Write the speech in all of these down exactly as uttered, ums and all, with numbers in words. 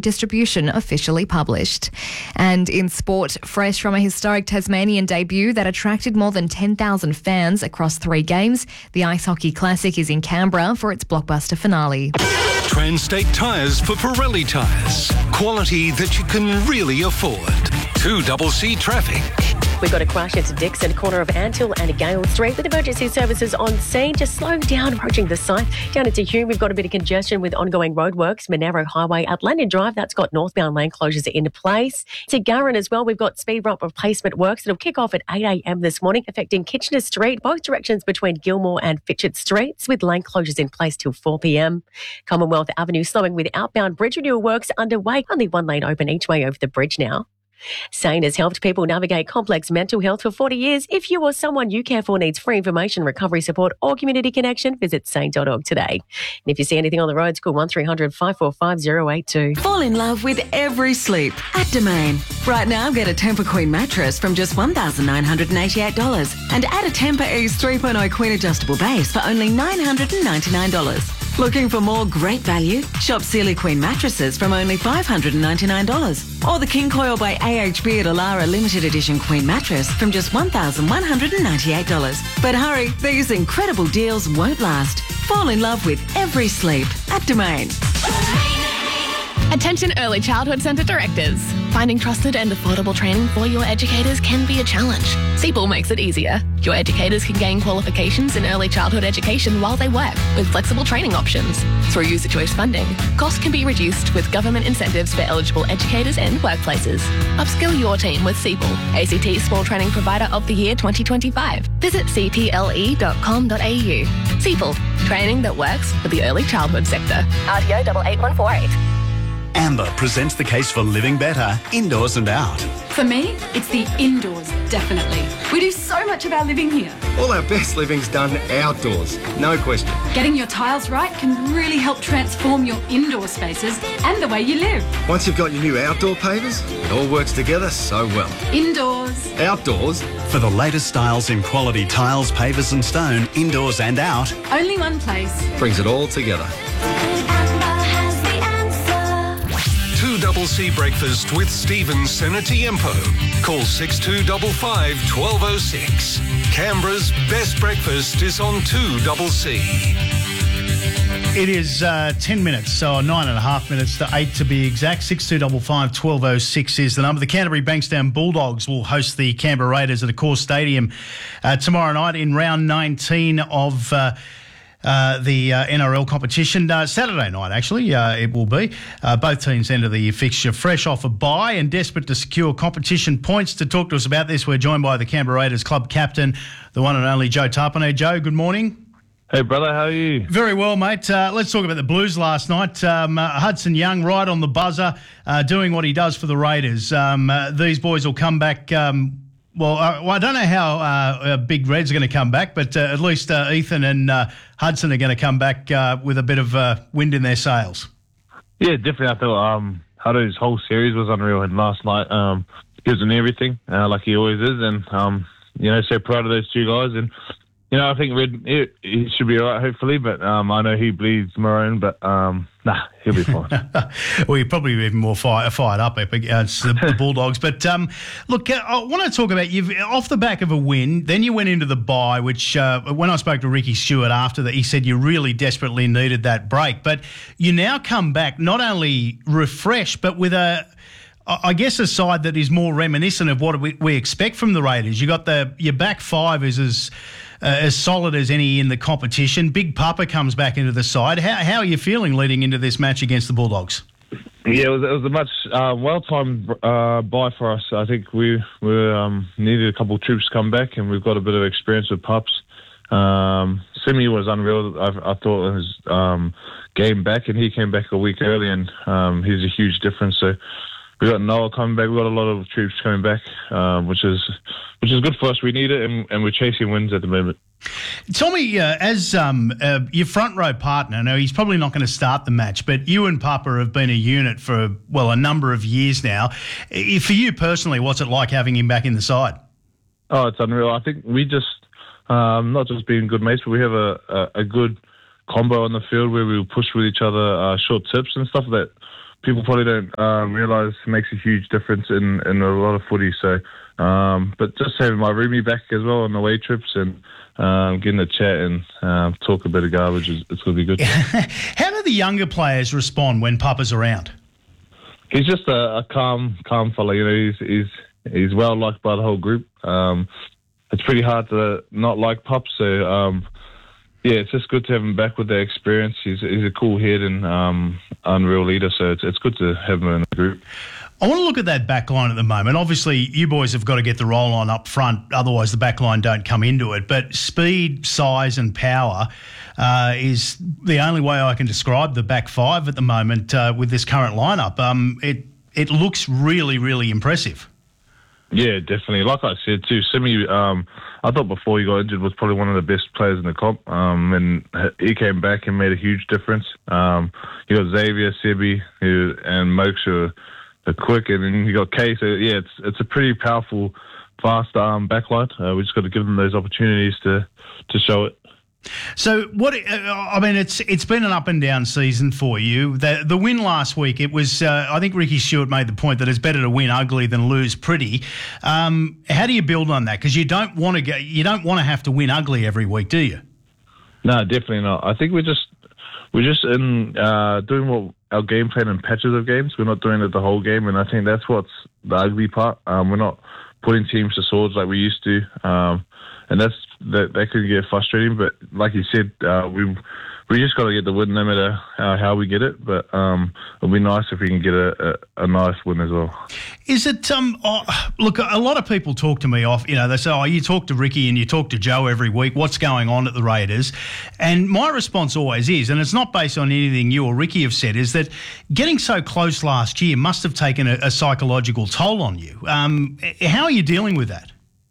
distribution officially published. And in sport, fresh from a historic Tasmanian debut that attracted more than ten thousand fans across three games, the Ice Hockey Classic is in Canberra for its blockbuster finale. Transtate Tyres for Pirelli tyres. Quality that you can really afford. two C C traffic. We've got a crash into Dixon, corner of Antill and Gale Street with emergency services on scene. Just slowing down, approaching the site. Down into Hume, we've got a bit of congestion with ongoing roadworks. Monaro Highway at Landon Drive, that's got northbound lane closures in place. To Garran as well, we've got speed bump replacement works that'll kick off at eight a.m. this morning, affecting Kitchener Street, both directions between Gilmore and Fitchett Streets, with lane closures in place till four p.m. Commonwealth Avenue slowing with outbound bridge renewal works underway. Only one lane open each way over the bridge now. Sane has helped people navigate complex mental health for forty years. If you or someone you care for needs free information, recovery support or community connection, visit sane dot org today. And if you see anything on the roads, call one three hundred five four five zero eight two. Fall in love with every sleep at Domain. Right now, get a Tempur Queen mattress from just one thousand nine hundred eighty-eight dollars and add a Tempur Ease three point oh Queen adjustable base for only nine hundred ninety-nine dollars. Looking for more great value? Shop Sealy Queen mattresses from only five hundred ninety-nine dollars. Or the King Coil by A H B at Alara Limited Edition Queen mattress from just one thousand one hundred ninety-eight dollars. But hurry, these incredible deals won't last. Fall in love with every sleep at Domain. Attention early childhood centre directors. Finding trusted and affordable training for your educators can be a challenge. C P L makes it easier. Your educators can gain qualifications in early childhood education while they work, with flexible training options. Through user choice funding, costs can be reduced with government incentives for eligible educators and workplaces. Upskill your team with C P L, A C T Small Training Provider of the Year twenty twenty-five. Visit c p l e dot com dot a u. C P L, training that works for the early childhood sector. R T O eight eight one four eight. Amber presents the case for living better, indoors and out. For me, it's the indoors, definitely. We do so much of our living here. All our best living's done outdoors, no question. Getting your tiles right can really help transform your indoor spaces and the way you live. Once you've got your new outdoor pavers, it all works together so well. Indoors. Outdoors. For the latest styles in quality tiles, pavers and stone, indoors and out. Only one place. Brings it all together. two C C Breakfast with Stephen Senatiempo. Call six two five five, one two zero six. Canberra's best breakfast is on two C C. It is uh, ten minutes, so nine and a half minutes to eight to be exact. six two five five, one two zero six is the number. The Canterbury Bankstown Bulldogs will host the Canberra Raiders at Accor Stadium uh, tomorrow night in round nineteen of uh, Uh, the uh, N R L competition. Uh, Saturday night, actually, uh, it will be. Uh, both teams enter the fixture fresh off a bye and desperate to secure competition points. To talk to us about this, we're joined by the Canberra Raiders club captain, the one and only Joe Tapine. Joe, good morning. Hey, brother, how are you? Very well, mate. Uh, let's talk about the Blues last night. Um, uh, Hudson Young right on the buzzer, uh, doing what he does for the Raiders. Um, uh, these boys will come back... Um, Well, uh, well, I don't know how uh, uh, Big Red's going to come back, but uh, at least uh, Ethan and uh, Hudson are going to come back uh, with a bit of uh, wind in their sails. Yeah, definitely. I thought um, Hudso's whole series was unreal, and last night um, he was in everything, uh, like he always is, and um, you know, so proud of those two guys. And you know, I think Red he, he should be all right, hopefully, but um, I know he bleeds Maroon, but um, nah, he'll be fine. Well, you're probably even more fire, fired up against the, the Bulldogs. But um, look, I want to talk about you've off the back of a win. Then you went into the bye, which uh, when I spoke to Ricky Stewart after that, he said you really desperately needed that break. But you now come back not only refreshed, but with a I guess a side that is more reminiscent of what we, we expect from the Raiders. You got the your back five is as uh, as solid as any in the competition. Big Papa comes back into the side. How how are you feeling leading into this match against the Bulldogs? Yeah, it was, it was a much uh, well-timed uh, bye for us. I think we we um, needed a couple of troops to come back, and we've got a bit of experience with Pups. Um, Simi was unreal. I, I thought his um, game back, and he came back a week early, and um, he's a huge difference. So. We got Noah coming back. We got a lot of troops coming back, um, which is which is good for us. We need it, and, and we're chasing wins at the moment. Tell me, uh, as um, uh, your front row partner, now he's probably not going to start the match, but you and Papa have been a unit for well a number of years now. I, for you personally, what's it like having him back in the side? Oh, it's unreal. I think we just um, not just being good mates, but we have a, a, a good combo on the field where we push with each other, uh, short tips and stuff that people probably don't uh, realise makes a huge difference in, in a lot of footy. So, um, but just having my roomie back as well on the away trips and um, getting a chat and uh, talk a bit of garbage, is, it's going to be good. How do the younger players respond when Papa's around? He's just a, a calm, calm fella. You know, he's he's he's well liked by the whole group. Um, it's pretty hard to not like Pop, so um, yeah, it's just good to have him back with that experience. He's he's a cool head and um, unreal leader, so it's it's good to have him in the group. I want to look at that back line at the moment. Obviously, you boys have got to get the roll on up front, otherwise the back line don't come into it. But speed, size and power uh, is the only way I can describe the back five at the moment uh, with this current lineup. Um, it it looks really, really impressive. Yeah, definitely. Like I said too, Simi, um, I thought before he got injured was probably one of the best players in the comp, um, and he came back and made a huge difference. Um, you got Xavier, Sebi, who, and Mokes, who are quick, and then you got Kay. So yeah, it's it's a pretty powerful, fast um, backline. Uh, we just got to give them those opportunities to to show it. So what? I mean, it's it's been an up and down season for you. The the win last week, it was. Uh, I think Ricky Stewart made the point that it's better to win ugly than lose pretty. Um, how do you build on that? Because you don't want to get, you don't want to have to win ugly every week, do you? No, definitely not. I think we're just we're just in uh, doing what our game plan in patches of games. We're not doing it the whole game, and I think that's what's the ugly part. Um, we're not putting teams to swords like we used to. Um, And that's that. That could get frustrating, but like you said, uh, we we just got to get the win, no matter how, how we get it. But um, it'll be nice if we can get a, a, a nice win as well. Is it? Um, oh, look, a lot of people talk to me off. You know, they say, "Oh, you talk to Ricky and you talk to Joe every week. What's going on at the Raiders?" And my response always is, and it's not based on anything you or Ricky have said, is that getting so close last year must have taken a, a psychological toll on you. Um, how are you dealing with that?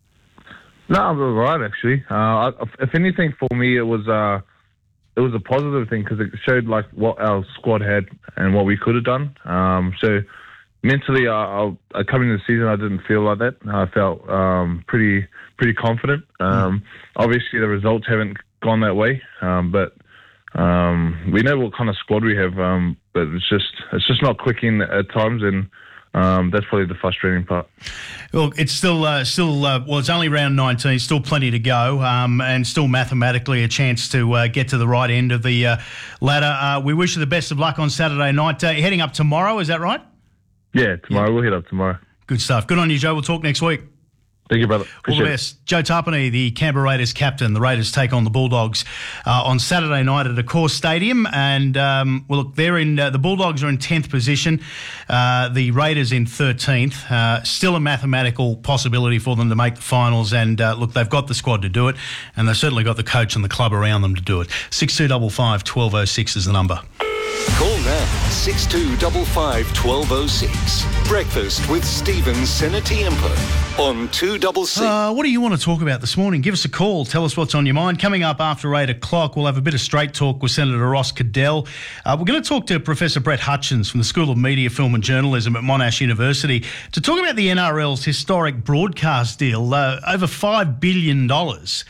No, I'm all right, actually. Uh, if anything, for me, it was uh, it was a positive thing because it showed like what our squad had and what we could have done. Um, so mentally, I, I, coming into the season, I didn't feel like that. I felt um, pretty pretty confident. Um, obviously, the results haven't gone that way, um, but um, we know what kind of squad we have. Um, but it's just it's just not clicking at times, and Um, that's probably the frustrating part. Well, it's still, uh, still. Uh, well, it's only round nineteen, still plenty to go, um, and still mathematically a chance to uh, get to the right end of the uh, ladder. Uh, we wish you the best of luck on Saturday night. Uh, heading up tomorrow, is that right? Yeah, tomorrow. Yeah. We'll head up tomorrow. Good stuff. Good on you, Joe. We'll talk next week. Thank you, brother. Appreciate All the best. It. Joe Tapine, the Canberra Raiders captain. The Raiders take on the Bulldogs uh, on Saturday night at Accor Stadium. And, um, well, look, they're in, uh, the Bulldogs are in tenth position, uh, the Raiders in thirteenth. Uh, still a mathematical possibility for them to make the finals. And, uh, look, they've got the squad to do it. And they've certainly got the coach and the club around them to do it. six two five five, one two oh six is the number. Call now, six two five five, one two oh six. Breakfast with Stephen Senatiempo on two C C. Uh, what do you want to talk about this morning? Give us a call. Tell us what's on your mind. Coming up after eight o'clock, we'll have a bit of straight talk with Senator Ross Cadell. Uh, we're going to talk to Professor Brett Hutchins from the School of Media, Film and Journalism at Monash University to talk about the N R L's historic broadcast deal, uh, over five billion dollars.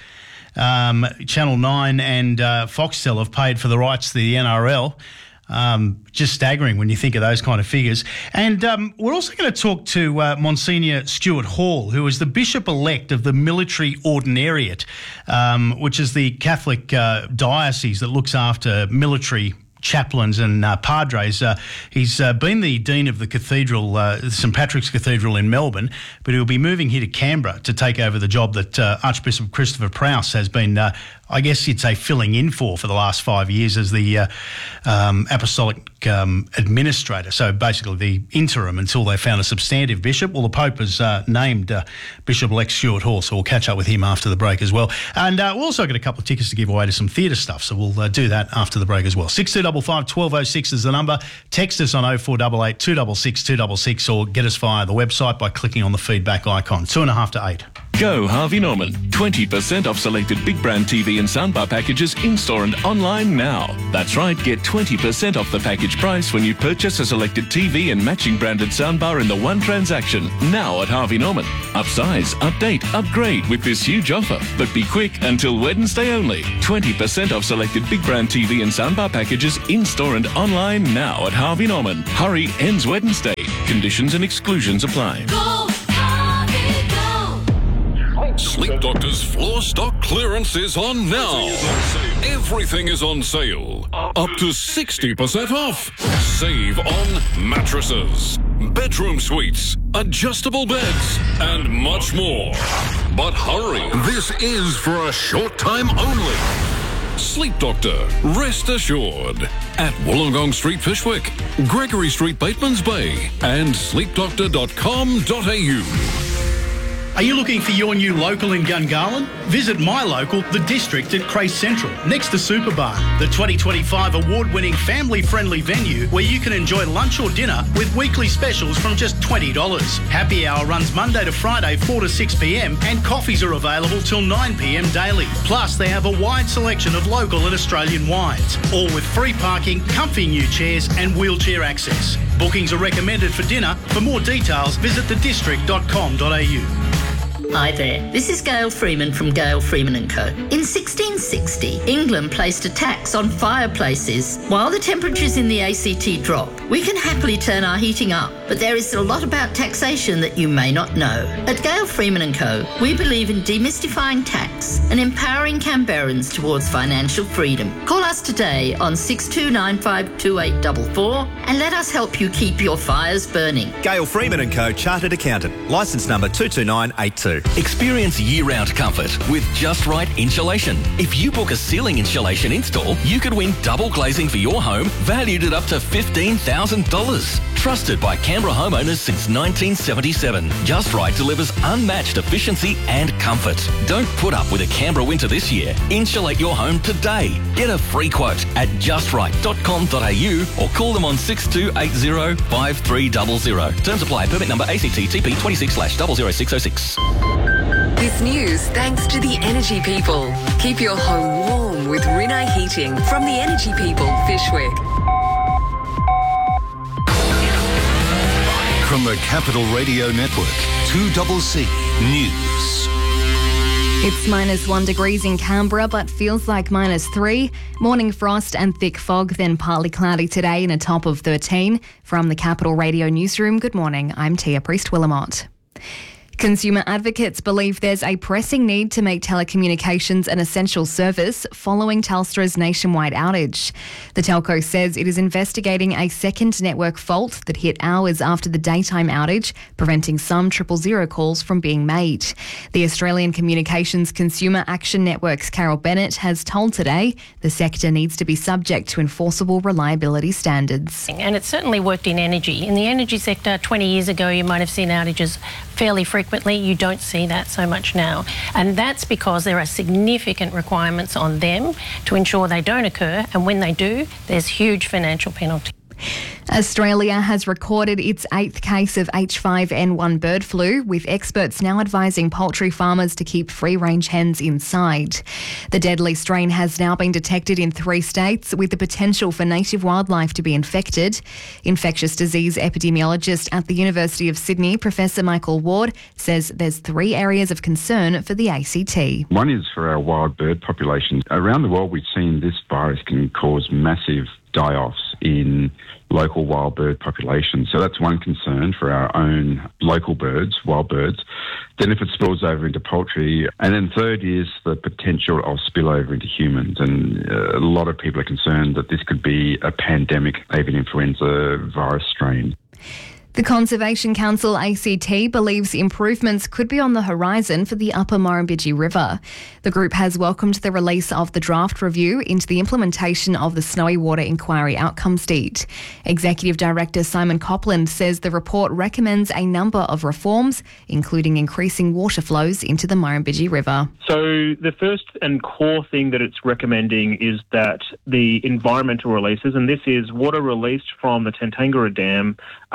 Um, Channel nine and uh, Foxtel have paid for the rights to the N R L. Um, just staggering when you think of those kind of figures. And um, we're also going to talk to uh, Monsignor Stuart Hall, who is the Bishop-elect of the Military Ordinariate, um, which is the Catholic uh, diocese that looks after military chaplains and uh, padres. Uh, he's uh, been the Dean of the Cathedral, uh, St Patrick's Cathedral in Melbourne, but he'll be moving here to Canberra to take over the job that uh, Archbishop Christopher Prowse has been, uh, I guess you'd say, filling in for for the last five years as the uh, um, Apostolic um, Administrator. So basically the interim until they found a substantive bishop. Well, the Pope has uh, named uh, Bishop-elect Stuart Hall, so we'll catch up with him after the break as well. And uh, we'll also get a couple of tickets to give away to some theatre stuff, so we'll uh, do that after the break as well. six two five five, one two oh six is the number. Text us on oh four eight eight, two six six, two six six or get us via the website by clicking on the feedback icon. Two and a half to eight. Go Harvey Norman. twenty percent off selected big brand T V and soundbar packages in-store and online now. That's right, get twenty percent off the package price when you purchase a selected T V and matching branded soundbar in the one transaction. Now at Harvey Norman. Upsize, update, upgrade with this huge offer. But be quick, until Wednesday only. twenty percent off selected big brand T V and soundbar packages in-store and online now at Harvey Norman. Hurry, ends Wednesday. Conditions and exclusions apply. Go, Harvey, go. Sleep Doctor's floor stock clearance is on now. Everything is on sale. Up to sixty percent off. Save on mattresses, bedroom suites, adjustable beds, and much more. But hurry, this is for a short time only. Sleep Doctor, rest assured. At Wollongong Street, Fishwick, Gregory Street, Batemans Bay, and sleep doctor dot com dot a u. Are you looking for your new local in Gungahlin? Visit my local, The District at Crace Central, next to Superbar, the twenty twenty-five award-winning family-friendly venue where you can enjoy lunch or dinner with weekly specials from just twenty dollars. Happy hour runs Monday to Friday, four to six p m, and coffees are available till nine p m daily. Plus, they have a wide selection of local and Australian wines, all with free parking, comfy new chairs, and wheelchair access. Bookings are recommended for dinner. For more details, visit the district dot com dot a u. Hi there, this is Gail Freeman from Gail Freeman and Co. In sixteen sixty, England placed a tax on fireplaces. While the temperatures in the A C T drop, we can happily turn our heating up, but there is a lot about taxation that you may not know. At Gail Freeman and Co, we believe in demystifying tax and empowering Canberrans towards financial freedom. Call us today on six two nine five two eight four four and let us help you keep your fires burning. Gail Freeman and Co, Chartered Accountant, licence number two two nine eight two. Experience year-round comfort with Just Right Insulation. If you book a ceiling insulation install, you could win double glazing for your home, valued at up to fifteen thousand dollars. Trusted by Canberra homeowners since nineteen seventy-seven, Just Right delivers unmatched efficiency and comfort. Don't put up with a Canberra winter this year. Insulate your home today. Get a free quote at just right dot com dot a u or call them on six two eight zero five three zero zero. Terms apply. Permit number A C T T P twenty-six slash zero zero six zero six. This news thanks to the Energy People. Keep your home warm with Rinnai Heating from the Energy People, Fishwick. From the Capital Radio Network, two C C News. It's minus one degrees in Canberra, but feels like minus three. Morning frost and thick fog, then partly cloudy today and a top of thirteen. From the Capital Radio Newsroom, good morning. I'm Tia Priest-Willamot. Consumer advocates believe there's a pressing need to make telecommunications an essential service following Telstra's nationwide outage. The telco says it is investigating a second network fault that hit hours after the daytime outage, preventing some triple zero calls from being made. The Australian Communications Consumer Action Network's Carol Bennett has told Today the sector needs to be subject to enforceable reliability standards. And it's certainly worked in energy. In the energy sector, twenty years ago, you might have seen outages fairly frequently. You don't see that so much now. And that's because there are significant requirements on them to ensure they don't occur. And when they do, there's huge financial penalty. Australia has recorded its eighth case of H five N one bird flu, with experts now advising poultry farmers to keep free-range hens inside. The deadly strain has now been detected in three states, with the potential for native wildlife to be infected. Infectious disease epidemiologist at the University of Sydney, Professor Michael Ward, says there's three areas of concern for the A C T. One is for our wild bird population. Around the world, we've seen this virus can cause massive die-offs in local wild bird populations. So that's one concern for our own local birds, wild birds. Then if it spills over into poultry. And then third is the potential of spillover into humans. And uh, a lot of people are concerned that this could be a pandemic avian influenza virus strain. The Conservation Council A C T believes improvements could be on the horizon for the Upper Murrumbidgee River. The group has welcomed the release of the draft review into the implementation of the Snowy Water Inquiry Outcomes Deed. Executive Director Simon Copland says the report recommends a number of reforms, including increasing water flows into the Murrumbidgee River. So the first and core thing that it's recommending is that the environmental releases, and this is water released from the Tantangara Dam um, into the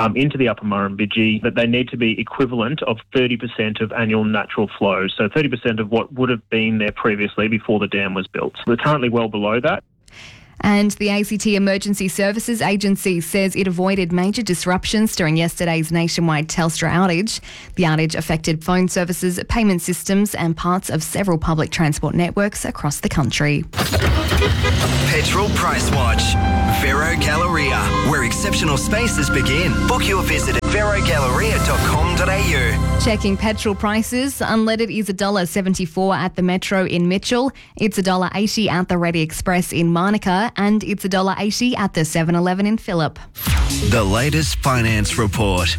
Upper Murrumbidgee, that they need to be equivalent of thirty percent of annual natural flow. So thirty percent of what would have been there previously before the dam was built. We're currently well below that. And the A C T Emergency Services Agency says it avoided major disruptions during yesterday's nationwide Telstra outage. The outage affected phone services, payment systems and parts of several public transport networks across the country. Petrol Price Watch. Vero Galleria, where exceptional spaces begin. Book your visit at vero galleria dot com dot a u. Checking petrol prices, unleaded is one dollar seventy-four at the Metro in Mitchell. It's one dollar eighty at the Ready Express in Monica, and it's one dollar eighty at the seven eleven in Phillip. The latest finance report.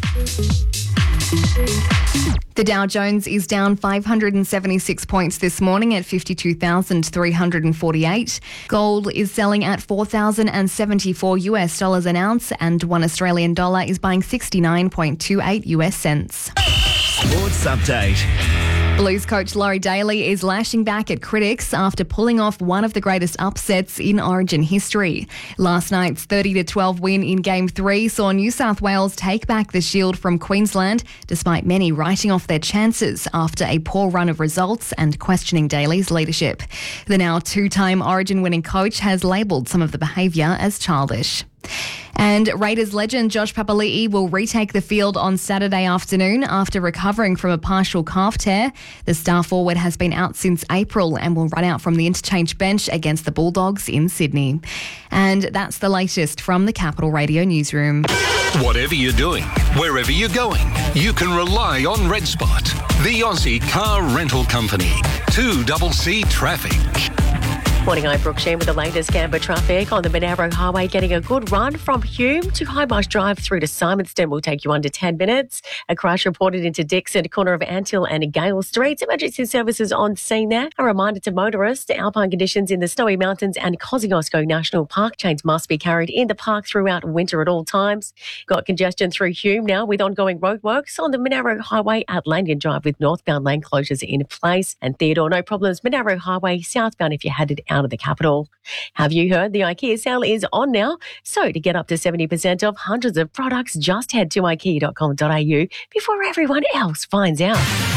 The Dow Jones is down five hundred seventy-six points this morning at fifty-two thousand three hundred forty-eight. Gold is selling at four thousand seventy-four US dollars an ounce, and one Australian dollar is buying sixty-nine point two eight US cents. Sports update. Blues coach Laurie Daly is lashing back at critics after pulling off one of the greatest upsets in Origin history. Last night's thirty to twelve win in Game three saw New South Wales take back the Shield from Queensland, despite many writing off their chances after a poor run of results and questioning Daly's leadership. The now two-time Origin winning coach has labelled some of the behaviour as childish. And Raiders legend Josh Papali'i will retake the field on Saturday afternoon after recovering from a partial calf tear. The star forward has been out since April and will run out from the interchange bench against the Bulldogs in Sydney. And that's the latest from the Capital Radio newsroom. Whatever you're doing, wherever you're going, you can rely on Red Spot, the Aussie car rental company. two C C Traffic. Morning, I'm Brooke Sheen with the latest Canberra traffic on the Monaro Highway, getting a good run from Hume to Highmarsh Drive through to Simonston will take you under ten minutes. A crash reported into Dixon, corner of Antill and Gale Streets. Emergency services on scene there. A reminder to motorists, alpine conditions in the Snowy Mountains and Kosciuszko National Park. Chains must be carried in the park throughout winter at all times. Got congestion through Hume now with ongoing roadworks on the Monaro Highway at Lanyon Drive with northbound lane closures in place. And Theodore, no problems. Monaro Highway southbound if you're headed out of the capital. Have you heard the IKEA sale is on now? So to get up to seventy percent off hundreds of products, just head to ikea dot com dot a u before everyone else finds out.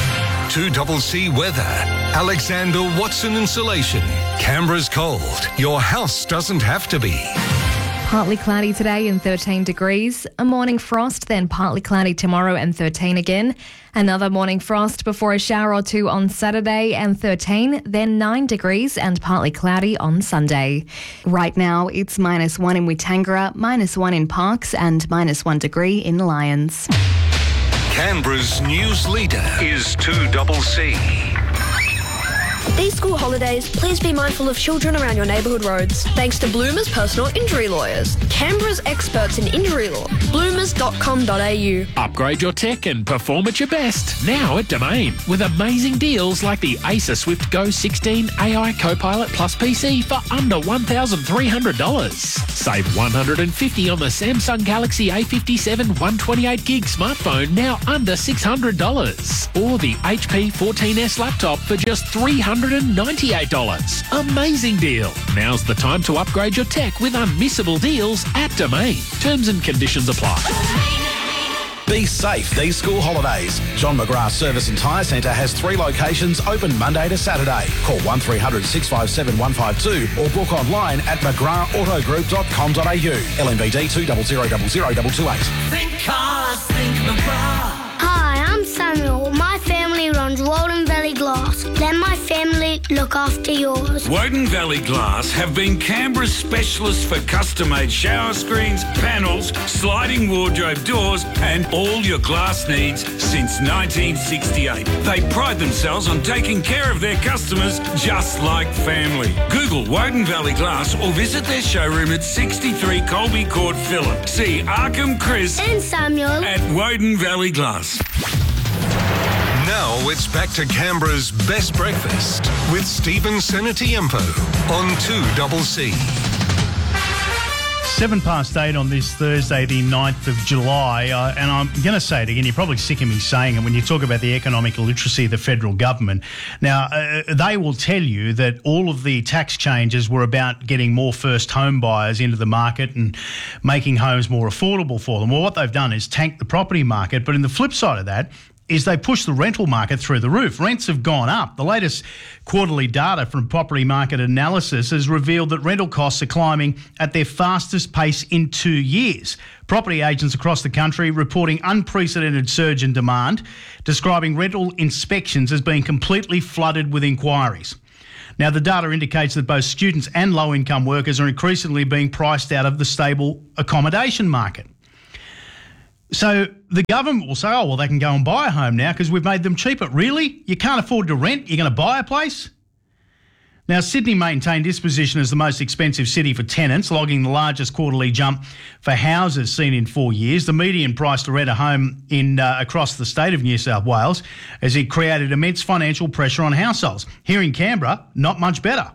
two C C weather. Alexander Watson Insulation. Canberra's cold. Your house doesn't have to be. Partly cloudy today and thirteen degrees. A morning frost, then partly cloudy tomorrow and thirteen again. Another morning frost before a shower or two on Saturday and thirteen, then nine degrees and partly cloudy on Sunday. Right now, it's minus one in Witangara, minus one in Parkes and minus one degree in Lyons. Canberra's news leader is two C C. These school holidays, please be mindful of children around your neighbourhood roads. Thanks to Bloomers Personal Injury Lawyers, Canberra's experts in injury law. bloomers dot com dot a u. Upgrade your tech and perform at your best. Now at Domain, with amazing deals like the Acer Swift Go sixteen A I Copilot Plus P C for under one thousand three hundred dollars. Save one hundred fifty dollars on the Samsung Galaxy A fifty-seven one twenty-eight gig smartphone, now under six hundred dollars. Or the H P fourteen S laptop for just three hundred ninety-eight dollars. Amazing deal. Now's the time to upgrade your tech with unmissable deals at Domain. Terms and conditions apply. Be safe these school holidays. John McGrath Service and Tyre Centre has three locations open Monday to Saturday. Call one three hundred six five seven one five two or book online at mcgrath auto group dot com dot a u. L M V D two zero zero zero zero two two eight. Think cars, think McGrath. Hi, I'm Samuel. My family runs Walden Valley Glass. Let my family look after yours. Woden Valley Glass have been Canberra's specialists for custom-made shower screens, panels, sliding wardrobe doors and all your glass needs since nineteen sixty-eight. They pride themselves on taking care of their customers just like family. Google Woden Valley Glass or visit their showroom at sixty-three Colby Court, Phillip. See Arkham Chris and Samuel at Woden Valley Glass. Now it's back to Canberra's best breakfast with Stephen Senatiempo on two C C. Seven past eight on this Thursday, the ninth of July, uh, and I'm going to say it again, you're probably sick of me saying it when you talk about the economic illiteracy of the federal government. Now, uh, they will tell you that all of the tax changes were about getting more first home buyers into the market and making homes more affordable for them. Well, what they've done is tank the property market, but in the flip side of that, is they push the rental market through the roof. Rents have gone up. The latest quarterly data from Property Market Analysis has revealed that rental costs are climbing at their fastest pace in two years. Property agents across the country reporting unprecedented surge in demand, describing rental inspections as being completely flooded with inquiries. Now, the data indicates that both students and low-income workers are increasingly being priced out of the stable accommodation market. So the government will say, oh, well, they can go and buy a home now because we've made them cheaper. Really? You can't afford to rent? You're going to buy a place? Now, Sydney maintained its position as the most expensive city for tenants, logging the largest quarterly jump for houses seen in four years. The median price to rent a home in uh, across the state of New South Wales as it created immense financial pressure on households. Here in Canberra, not much better.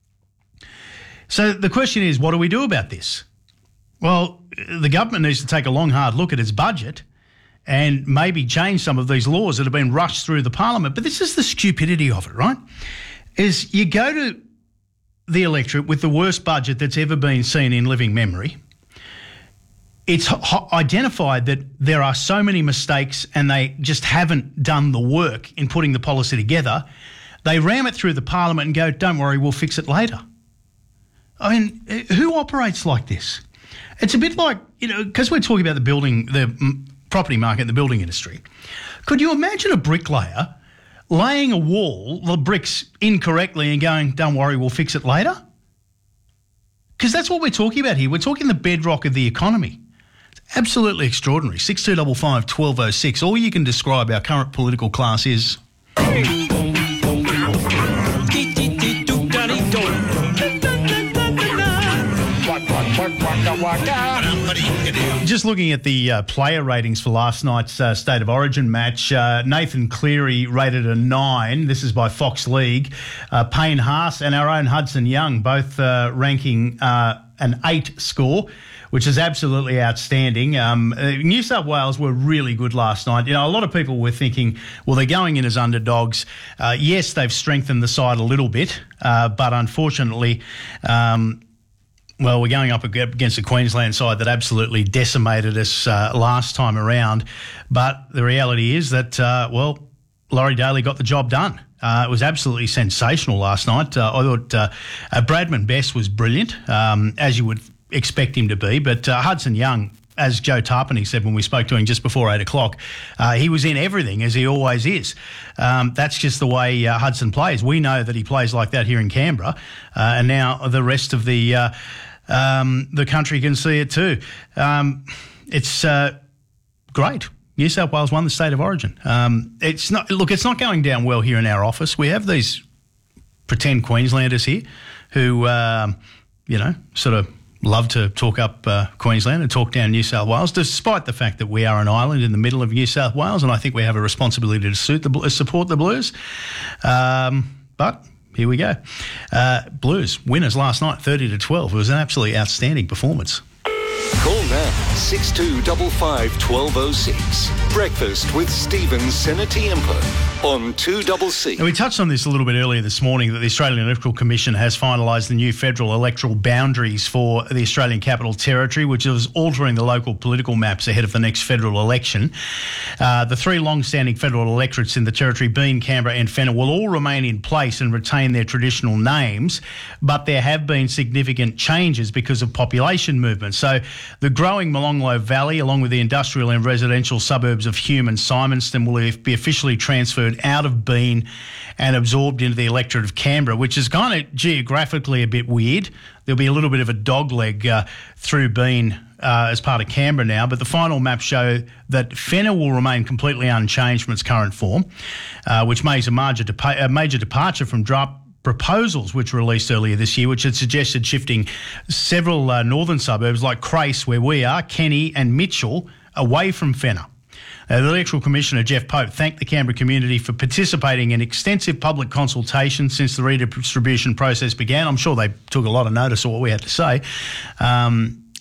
So the question is, what do we do about this? Well, the government needs to take a long, hard look at its budget and maybe change some of these laws that have been rushed through the parliament. But this is the stupidity of it, right? Is you go to the electorate with the worst budget that's ever been seen in living memory. It's h- identified that there are so many mistakes and they just haven't done the work in putting the policy together. They ram it through the parliament and go, don't worry, we'll fix it later. I mean, who operates like this? It's a bit like, you know, because we're talking about the building, the mm, property market, the building industry. Could you imagine a bricklayer laying a wall, the bricks incorrectly and going, don't worry, we'll fix it later? Because that's what we're talking about here. We're talking the bedrock of the economy. It's absolutely extraordinary. six two five five, one two oh six. All you can describe our current political class is... Just looking at the uh, player ratings for last night's uh, State of Origin match, uh, Nathan Cleary rated a nine. This is by Fox League. Uh, Payne Haas and our own Hudson Young both uh, ranking uh, an eight score, which is absolutely outstanding. Um, uh, New South Wales were really good last night. You know, a lot of people were thinking, well, they're going in as underdogs. Uh, yes, they've strengthened the side a little bit, uh, but unfortunately... Um, Well, we're going up against a Queensland side that absolutely decimated us uh, last time around. But the reality is that, uh, well, Laurie Daly got the job done. Uh, it was absolutely sensational last night. Uh, I thought uh, uh, Bradman Best was brilliant, um, as you would expect him to be. But uh, Hudson Young, as Joe Tarpany said when we spoke to him just before eight o'clock, uh, he was in everything, as he always is. Um, that's just the way uh, Hudson plays. We know that he plays like that here in Canberra. Uh, and now the rest of the... Uh, Um, the country can see it too. Um, it's uh, great. New South Wales won the State of Origin. Um, it's not look. It's not going down well here in our office. We have these pretend Queenslanders here who, um, you know, sort of love to talk up uh, Queensland and talk down New South Wales, despite the fact that we are an island in the middle of New South Wales, and I think we have a responsibility to suit the support the Blues. Um, but. Here we go. Uh, Blues winners last night, thirty to twelve. It was an absolutely outstanding performance. Call now, six two five five, one two oh six. Breakfast with Stephen Senatiempo on two C C. Now, we touched on this a little bit earlier this morning that the Australian Electoral Commission has finalised the new federal electoral boundaries for the Australian Capital Territory, which is altering the local political maps ahead of the next federal election. Uh, the three long-standing federal electorates in the territory, being Canberra and Fenner, will all remain in place and retain their traditional names, but there have been significant changes because of population movement. So the growing Molonglo Valley, along with the industrial and residential suburbs of Hume and Simonston, will be officially transferred out of Bean and absorbed into the electorate of Canberra, which is kind of geographically a bit weird. There'll be a little bit of a dogleg uh, through Bean uh, as part of Canberra now, but the final maps show that Fenner will remain completely unchanged from its current form, uh, which makes a major, depa- a major departure from draft proposals which were released earlier this year, which had suggested shifting several uh, northern suburbs like Crace, where we are, Kenny and Mitchell, away from Fenner. Uh, the Electoral Commissioner, Jeff Pope, thanked the Canberra community for participating in extensive public consultation since the redistribution process began. I'm sure they took a lot of notice of what we had to say. Um,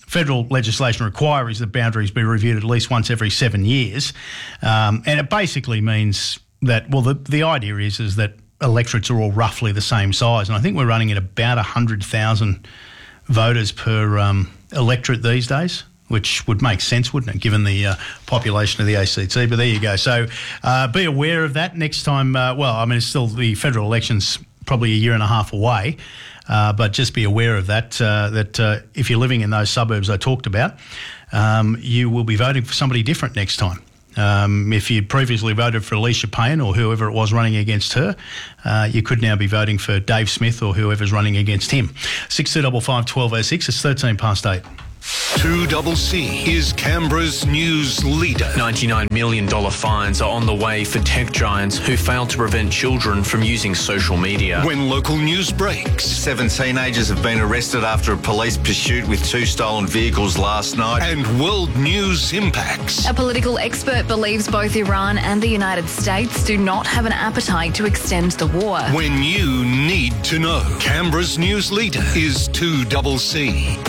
federal legislation requires that boundaries be reviewed at least once every seven years. Um, and it basically means that, well, the, the idea is, is that electorates are all roughly the same size. And I think we're running at about one hundred thousand voters per um, electorate these days, which would make sense, wouldn't it, given the uh, population of the A C T? But there you go. So uh, be aware of that next time. Uh, well, I mean, it's still the federal election's probably a year and a half away, uh, but just be aware of that, uh, that uh, if you're living in those suburbs I talked about, um, you will be voting for somebody different next time. Um, if you previously voted for Alicia Payne or whoever it was running against her, uh, you could now be voting for Dave Smith or whoever's running against him. six two five five, one two oh six, it's thirteen past eight. two double C is Canberra's news leader. ninety-nine million dollars fines are on the way for tech giants who failed to prevent children from using social media. When local news breaks. Seven teenagers have been arrested after a police pursuit with two stolen vehicles last night. And world news impacts. A political expert believes both Iran and the United States do not have an appetite to extend the war. When you need to know. Canberra's news leader is two double C.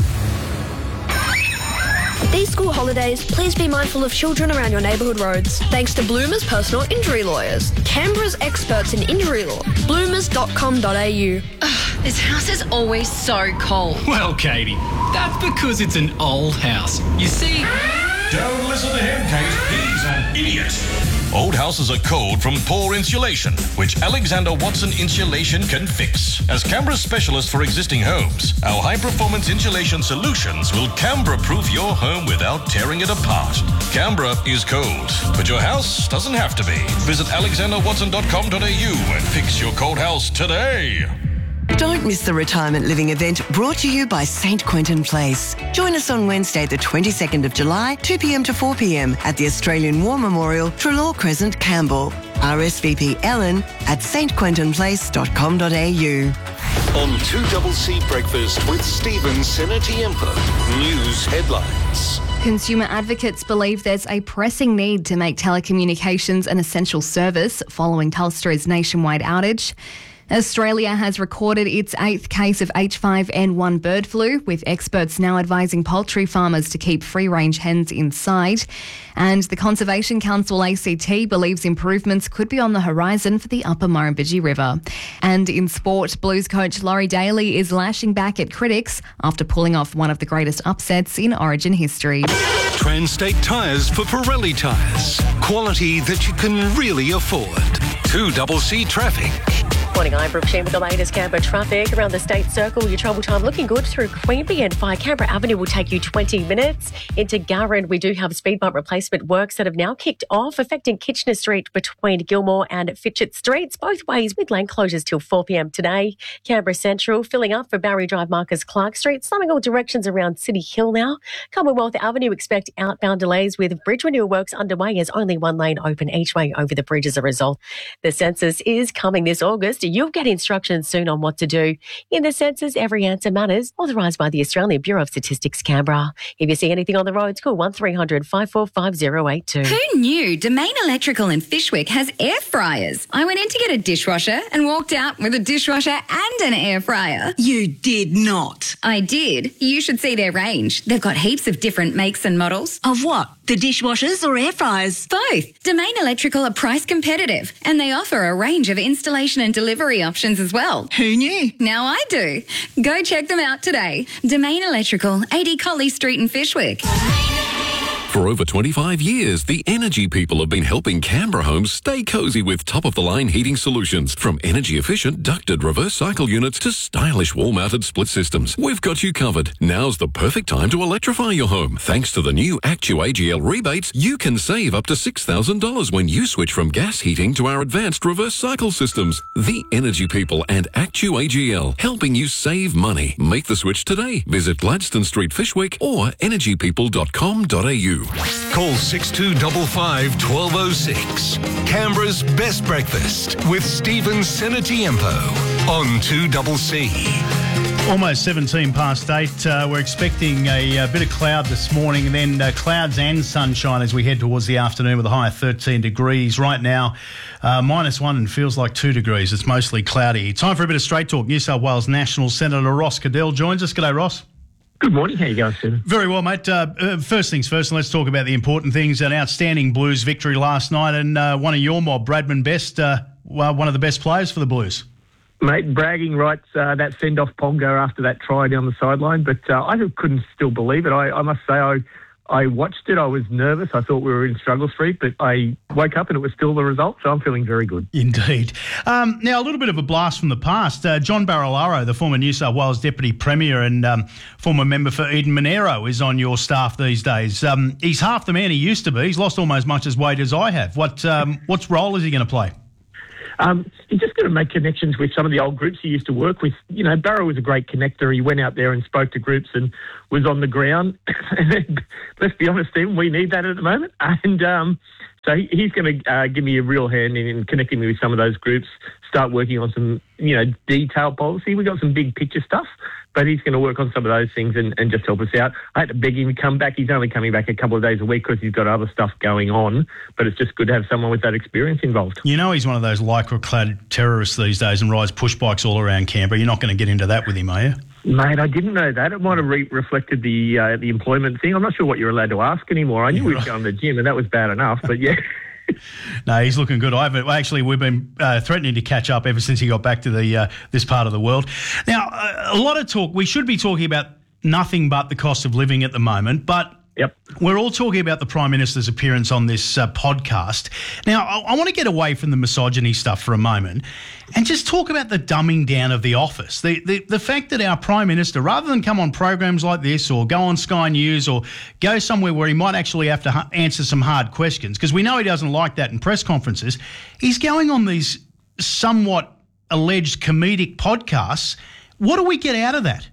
These school holidays, please be mindful of children around your neighbourhood roads. Thanks to Bloomers Personal Injury Lawyers, Canberra's experts in injury law. bloomers dot com dot a u. This house is always so cold. Well, Katie, that's because it's an old house. You see... Don't listen to him, Kate. He's an idiot. Old houses are cold from poor insulation, which Alexander Watson Insulation can fix. As Canberra's specialist for existing homes, our high-performance insulation solutions will Canberra-proof your home without tearing it apart. Canberra is cold, but your house doesn't have to be. Visit alexander watson dot com dot a u and fix your cold house today. Don't miss the retirement living event brought to you by Saint Quentin Place. Join us on Wednesday, the twenty-second of July, two p m to four p m at the Australian War Memorial, Trelaw Crescent, Campbell. R S V P Ellen at st quentin place dot com dot a u. On two double C Breakfast with Stephen Senatiempo. News headlines. Consumer advocates believe there's a pressing need to make telecommunications an essential service following Telstra's nationwide outage. Australia has recorded its eighth case of H five N one bird flu, with experts now advising poultry farmers to keep free-range hens inside. And the Conservation Council A C T believes improvements could be on the horizon for the upper Murrumbidgee River. And in sport, Blues coach Laurie Daly is lashing back at critics after pulling off one of the greatest upsets in Origin history. Transtate tyres for Pirelli tyres. Quality that you can really afford. two double C traffic. Morning, I'm Brooke Sheen with the latest Canberra traffic. Around the State Circle, your travel time looking good through Queanbeyan and via Canberra Avenue will take you twenty minutes. Into Garran, we do have speed bump replacement works that have now kicked off, affecting Kitchener Street between Gilmore and Fitchett Streets, both ways with lane closures till four p m today. Canberra Central filling up for Barry Drive, Marcus Clark Street, slumming all directions around City Hill now. Commonwealth Avenue, expect outbound delays with bridge renewal works underway as only one lane open each way over the bridge as a result. The census is coming this August. You'll get instructions soon on what to do. In the census, every answer matters. Authorised by the Australian Bureau of Statistics, Canberra. If you see anything on the roads, call one three hundred, five four five, zero eight two. Who knew Domain Electrical in Fishwick has air fryers? I went in to get a dishwasher and walked out with a dishwasher and an air fryer. You did not. I did. You should see their range. They've got heaps of different makes and models. Of what? The dishwashers or air fryers? Both. Domain Electrical are price competitive and they offer a range of installation and delivery options as well. Who knew? Now I do. Go check them out today. Domain Electrical, eighty Colley Street in Fishwick. For over twenty-five years, the Energy People have been helping Canberra homes stay cosy with top-of-the-line heating solutions. From energy-efficient ducted reverse cycle units to stylish wall-mounted split systems, we've got you covered. Now's the perfect time to electrify your home. Thanks to the new Actu A G L rebates, you can save up to six thousand dollars when you switch from gas heating to our advanced reverse cycle systems. The Energy People and Actu A G L, helping you save money. Make the switch today. Visit Gladstone Street, Fishwick or energy people dot com dot a u. Call six two five five, one two oh six. Canberra's best breakfast with Stephen Senatiempo on two double C. Almost seventeen past eight. Uh, we're expecting a, a bit of cloud this morning and then uh, clouds and sunshine as we head towards the afternoon with a high of thirteen degrees. Right now, uh, minus one and feels like two degrees. It's mostly cloudy. Time for a bit of straight talk. New South Wales National Senator Ross Cadell joins us. G'day, Ross. Good morning. How you going, Stephen? Very well, mate. Uh, uh, first things first, and let's talk about the important things. An outstanding Blues victory last night, and uh, one of your mob, Bradman Best, uh, well, one of the best players for the Blues. Mate, bragging rights, uh, that send-off Ponga after that try down the sideline, but uh, I couldn't still believe it. I, I must say, I I watched it. I was nervous. I thought we were in struggle street, but I woke up and it was still the result, so I'm feeling very good. Indeed. Um, now, a little bit of a blast from the past. Uh, John Barilaro, the former New South Wales Deputy Premier and um, former member for Eden Monaro, is on your staff these days. Um, he's half the man he used to be. He's lost almost as much as weight as I have. What um, what role is he going to play? Um, he's just going to make connections with some of the old groups he used to work with. You know, Barrow was a great connector. He went out there and spoke to groups and was on the ground. Let's be honest, Steve, we need that at the moment. And um, so he, he's going to uh, give me a real hand in, in connecting me with some of those groups, start working on some, you know, detailed policy. We've got some big picture stuff, but he's going to work on some of those things and, and just help us out. I had to beg him to come back. He's only coming back a couple of days a week because he's got other stuff going on, but it's just good to have someone with that experience involved. You know, he's one of those lycra-clad terrorists these days and rides push bikes all around Canberra. You're not going to get into that with him, are you? Mate, I didn't know that. It might have re- reflected the uh, the employment thing. I'm not sure what you're allowed to ask anymore. I knew he was going to the gym and that was bad enough, but yeah. No, he's looking good. I've actually we've been uh, threatening to catch up ever since he got back to the uh, this part of the world. Now, uh, a lot of talk. We should be talking about nothing but the cost of living at the moment, but yep. we're all talking about the Prime Minister's appearance on this uh, podcast. Now, I, I want to get away from the misogyny stuff for a moment and just talk about the dumbing down of the office. The, the the fact that our Prime Minister, rather than come on programs like this or go on Sky News or go somewhere where he might actually have to ha- answer some hard questions, because we know he doesn't like that in press conferences, he's going on these somewhat alleged comedic podcasts. What do we get out of that?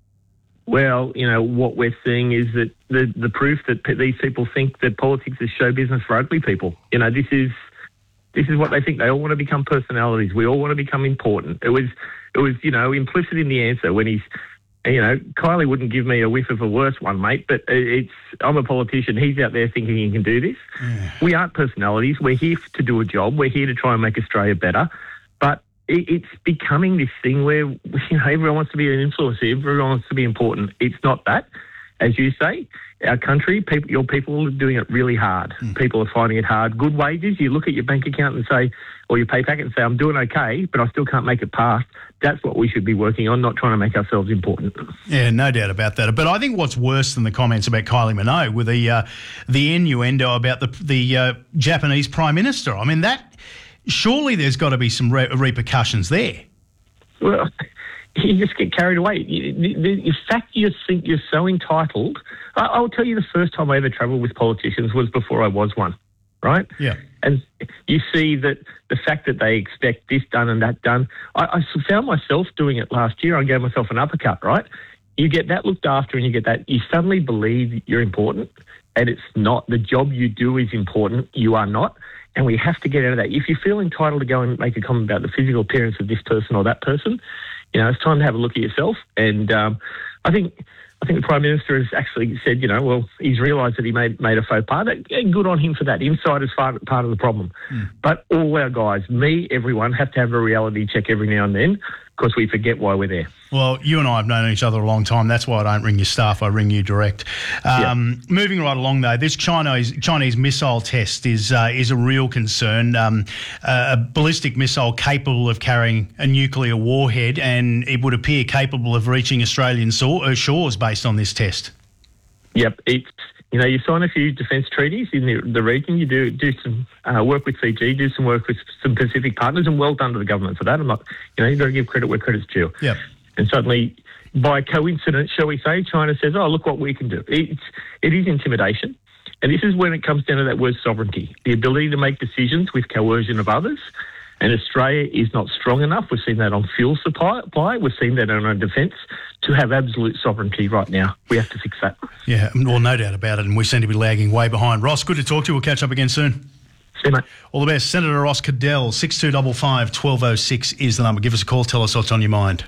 Well, you know, what we're seeing is that the, the proof that p- these people think that politics is show business for ugly people. You know, this is this is what they think. They all want to become personalities. We all want to become important. It was, it was, you know, implicit in the answer when he's, you know, Kylie wouldn't give me a whiff of a worse one, mate, but it's, I'm a politician. He's out there thinking he can do this. Yeah. We aren't personalities. We're here to do a job. We're here to try and make Australia better. But it's becoming this thing where, you know, everyone wants to be an influencer, everyone wants to be important. It's not that. As you say, our country, people, your people are doing it really hard. Mm. People are finding it hard. Good wages, you look at your bank account and say, or your pay packet and say, I'm doing okay, but I still can't make it past. That's what we should be working on, not trying to make ourselves important. Yeah, no doubt about that. But I think what's worse than the comments about Kylie Minogue were the, uh, the innuendo about the, the uh, Japanese Prime Minister. I mean, that... Surely there's got to be some re- repercussions there. Well, you just get carried away. The, the, the fact you think you're so entitled... I, I'll tell you the first time I ever travelled with politicians was before I was one, right? Yeah. And you see that the fact that they expect this done and that done... I, I found myself doing it last year. I gave myself an uppercut, right? You get that looked after and you get that... You suddenly believe you're important and it's not. The job you do is important. You are not. And we have to get out of that. If you feel entitled to go and make a comment about the physical appearance of this person or that person, you know, it's time to have a look at yourself. And um, I think I think the Prime Minister has actually said, you know, well, he's realised that he made made a faux pas. And good on him for that. Inside is part, part of the problem. Mm. But all our guys, me, everyone, have to have a reality check every now and then because we forget why we're there. Well, you and I have known each other a long time. That's why I don't ring your staff. I ring you direct. Um, yeah. Moving right along, though, this Chinese Chinese missile test is uh, is a real concern. Um, uh, a ballistic missile capable of carrying a nuclear warhead, and it would appear capable of reaching Australian so- uh, shores based on this test. Yep, it's you know you sign a few defence treaties in the, the region. You do do some uh, work with Fiji, do some work with some Pacific partners, and well done to the government for that. I'm not, you know, you've got to give credit where credit's due. Yep. And suddenly, by coincidence, shall we say, China says, oh, look what we can do. It's, it is intimidation. And this is when it comes down to that word sovereignty, the ability to make decisions with coercion of others. And Australia is not strong enough. We've seen that on fuel supply. We've seen that on our defence to have absolute sovereignty right now. We have to fix that. Yeah, well, no doubt about it. And we seem to be lagging way behind. Ross, good to talk to you. We'll catch up again soon. See you, mate. All the best. Senator Ross Cadell, six two five five, one two oh six is the number. Give us a call. Tell us what's on your mind.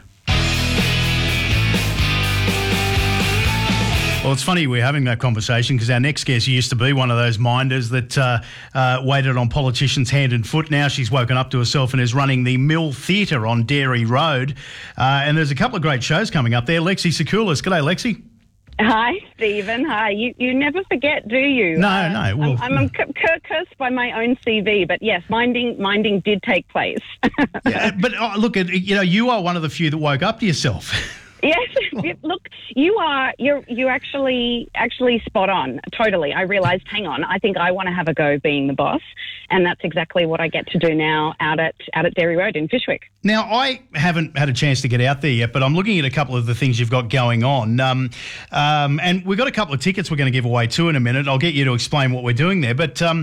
Well, it's funny we're having that conversation because our next guest used to be one of those minders that uh, uh, waited on politicians hand and foot. Now she's woken up to herself and is running the Mill Theatre on Dairy Road. Uh, and there's a couple of great shows coming up there. Lexi Sakoulis. G'day, Lexi. Hi, Stephen. Hi. You you never forget, do you? No, Uh, no. Well, I'm, I'm c- c- cursed by my own C V, but yes, minding minding did take place. yeah, but oh, look, at you know, you are one of the few that woke up to yourself. Yes, look, you are you're you're actually actually spot on. Totally. I realised, hang on, I think I want to have a go being the boss, and that's exactly what I get to do now out at out at Derry Road in Fyshwick. Now, I haven't had a chance to get out there yet, but I'm looking at a couple of the things you've got going on. Um, um, and we've got a couple of tickets we're going to give away too in a minute. I'll get you to explain what we're doing there. But um,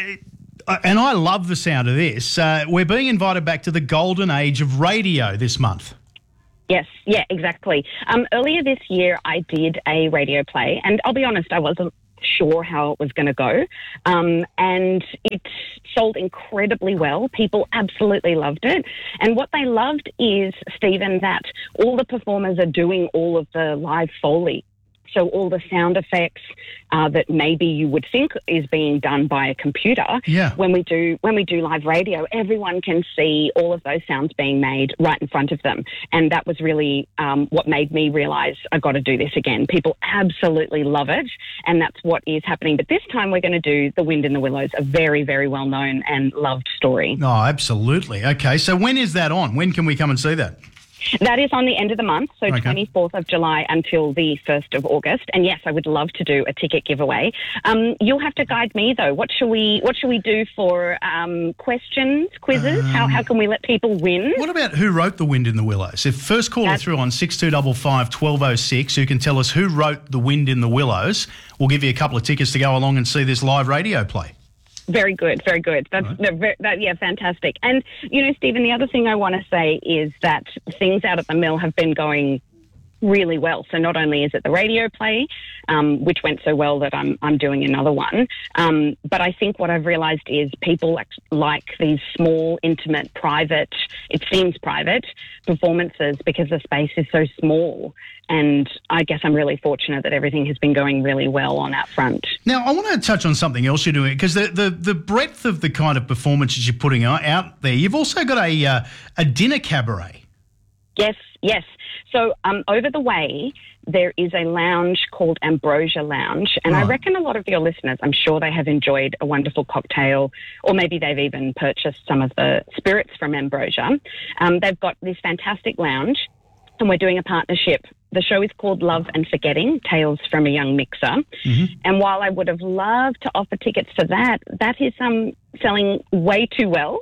and I love the sound of this. Uh, we're being invited back to the golden age of radio this month. Yes, yeah, exactly. Um, earlier this year, I did a radio play, and I'll be honest, I wasn't sure how it was going to go. Um, and it sold incredibly well. People absolutely loved it. And what they loved is, Stephen, that all the performers are doing all of the live Foley. So all the sound effects uh, that maybe you would think is being done by a computer. Yeah. When we do when we do live radio, everyone can see all of those sounds being made right in front of them, and that was really um, what made me realise I got to do this again. People absolutely love it, and that's what is happening. But this time we're going to do The Wind in the Willows, a very very well known and loved story. Oh, absolutely. Okay, so when is that on? When can we come and see that? That is on the end of the month, so Okay. twenty-fourth of July until the first of August. And yes, I would love to do a ticket giveaway. Um, you'll have to guide me though. What should we What should we do for um, questions, quizzes? how how can we let people win? What about who wrote The Wind in the Willows? If first caller That's- through on six two five five, one two zero six who can tell us who wrote The Wind in the Willows, we'll give you a couple of tickets to go along and see this live radio play. Very good, very good. That's no, very, that, yeah, fantastic. And you know, Stephen, the other thing I want to say is that things out at the mill have been going really well. So not only is it the radio play, um, which went so well that I'm I'm doing another one, um, but I think what I've realised is people like, like these small, intimate, private, it seems private, performances because the space is so small. And I guess I'm really fortunate that everything has been going really well on that front. Now, I want to touch on something else you're doing, because the, the, the breadth of the kind of performances you're putting out- out there, you've also got a uh, a dinner cabaret. Yes, yes. So um, over the way, there is a lounge called Ambrosia Lounge. And I Right. reckon a lot of your listeners, I'm sure they have enjoyed a wonderful cocktail, or maybe they've even purchased some of the spirits from Ambrosia. Um, they've got this fantastic lounge, and we're doing a partnership. The show is called Love and Forgetting, Tales from a Young Mixer. And while I would have loved to offer tickets for that, that is um, selling way too well.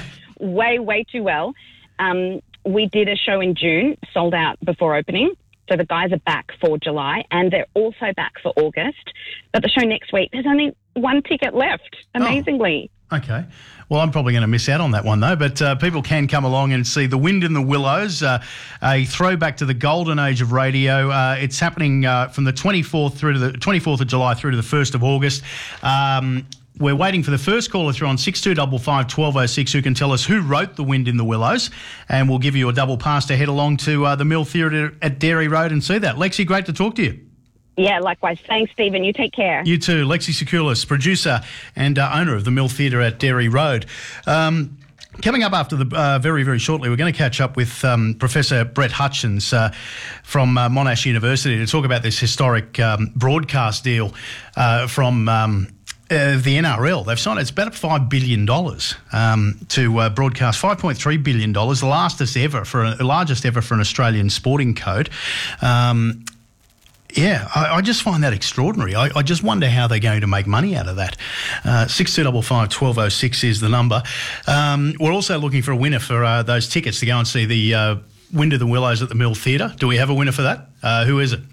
way, way too well. Um, we did a show in June, sold out before opening. So the guys are back for July, and they're also back for August. But the show next week, there's only one ticket left, amazingly. Okay. Well, I'm probably going to miss out on that one, though. But uh, people can come along and see The Wind in the Willows, uh, a throwback to the golden age of radio. Uh, it's happening uh, from the twenty-fourth through to the twenty-fourth of July through to the first of August. Um, we're waiting for the first caller through on six two five five, one two zero six who can tell us who wrote The Wind in the Willows, and we'll give you a double pass to head along to uh, the Mill Theatre at Derry Road and see that. Lexi, great to talk to you. Yeah, likewise. Thanks, Stephen. You take care. You too. Lexi Sekulis, producer and uh, owner of the Mill Theatre at Derry Road. Um, coming up after the uh, very, very shortly, we're going to catch up with um, Professor Brett Hutchins uh, from uh, Monash University to talk about this historic um, broadcast deal uh, from um, uh, the N R L. They've signed it's about five billion dollars um, to uh, broadcast five point three billion dollars, the largest ever for a, largest ever for an Australian sporting code. Um, Yeah, I, I just find that extraordinary. I, I just wonder how they're going to make money out of that. Uh, six two five five, one two zero six is the number. Um, we're also looking for a winner for uh, those tickets to go and see the uh, Wind of the Willows at the Mill Theatre. Do we have a winner for that? Uh, who is it?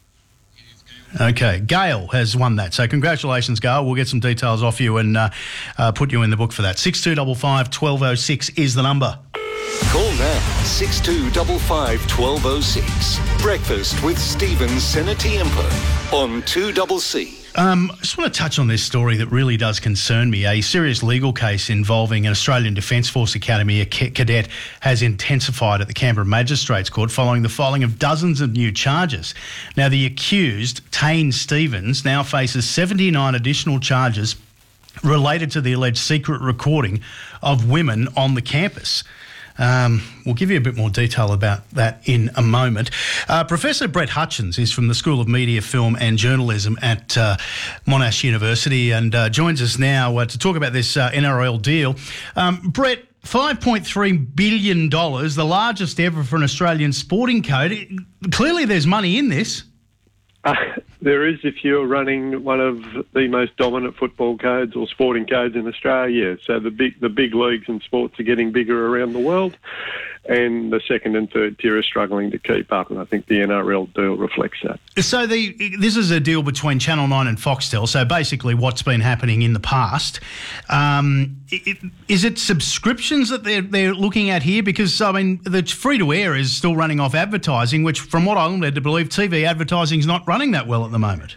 Okay, Gail has won that. So congratulations, Gail. We'll get some details off you and uh, uh, put you in the book for that. six two five five, one two zero six is the number. Call now, six two five five, one two zero six. Breakfast with Stephen Senatiempo on two C C. Um, I just want to touch on this story that really does concern me. A serious legal case involving an Australian Defence Force Academy, a cadet, has intensified at the Canberra Magistrates Court following the filing of dozens of new charges. Now, the accused, Tane Stevens, now faces seventy-nine additional charges related to the alleged secret recording of women on the campus. Um, we'll give you a bit more detail about that in a moment. Uh, Professor Brett Hutchins is from the School of Media, Film and Journalism at uh, Monash University and uh, joins us now uh, to talk about this uh, N R L deal. Um, Brett, five point three billion dollars, the largest ever for an Australian sporting code. Clearly there's money in this. Uh, there is, if you're running one of the most dominant football codes or sporting codes in Australia. So the big the big leagues and sports are getting bigger around the world, and the second and third tier are struggling to keep up, and I think the N R L deal reflects that. So the this is a deal between Channel nine and Foxtel, so basically what's been happening in the past. Um, it, is it subscriptions that they're, they're looking at here? Because, I mean, the free-to-air is still running off advertising, which, from what I'm led to believe, T V advertising is not running that well at the moment.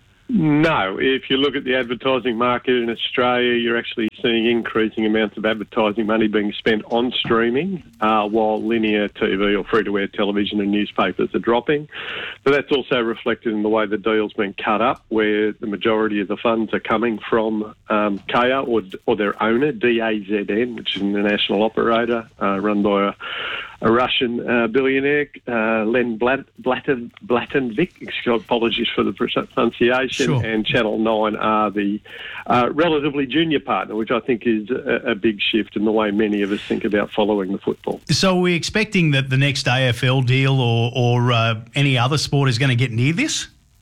No. If you look at the advertising market in Australia, you're actually seeing increasing amounts of advertising money being spent on streaming, uh, while linear T V or free-to-air television and newspapers are dropping. But that's also reflected in the way the deal's been cut up, where the majority of the funds are coming from um, K A or, or their owner, D A Z N, which is an international operator uh, run by a A Russian uh, billionaire, uh, Len Blat- Blatten- Blattenvik, apologies for the pronunciation, sure. And Channel nine are the uh, relatively junior partner, which I think is a, a big shift in the way many of us think about following the football. So are we expecting that the next A F L deal or, or uh, any other sport is going to get near this?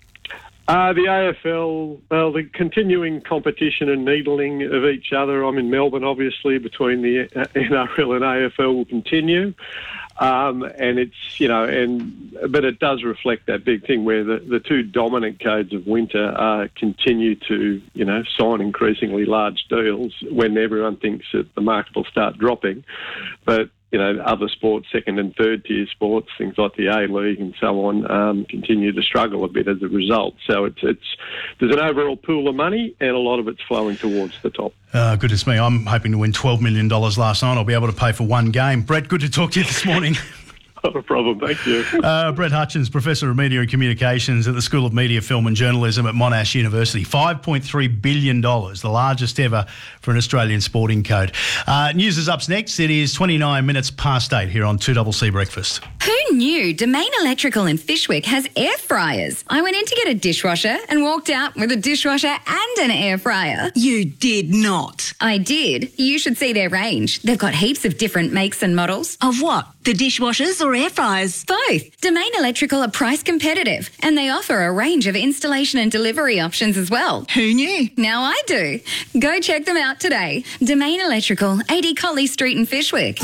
Uh, the A F L, well, the continuing competition and needling of each other. I'm in Melbourne, obviously, between the N R L and A F L will continue. Um, and it's, you know, and but it does reflect that big thing where the, the two dominant codes of winter uh, continue to, you know, sign increasingly large deals when everyone thinks that the market will start dropping. But you know, other sports, second and third tier sports, things like the A-League and so on, um, continue to struggle a bit as a result. So it's it's there's an overall pool of money and a lot of it's flowing towards the top. Uh, goodness me, I'm hoping to win twelve million dollars last night. I'll be able to pay for one game. Brett, good to talk to you this morning. Not a problem, thank you. Uh, Brett Hutchins, Professor of Media and Communications at the School of Media, Film and Journalism at Monash University. five point three billion dollars, the largest ever for an Australian sporting code. Uh, news is up next. It is twenty-nine minutes past eight here on two C C Breakfast. Who knew Domain Electrical in Fyshwick has air fryers? I went in to get a dishwasher and walked out with a dishwasher and an air fryer. You did not. I did. You should see their range. They've got heaps of different makes and models. Of what? The dishwashers or air fryers? Both. Domain Electrical are price competitive and they offer a range of installation and delivery options as well. Who knew? Now I do. Go check them out today. Domain Electrical, eighty Colley Street in Fyshwick.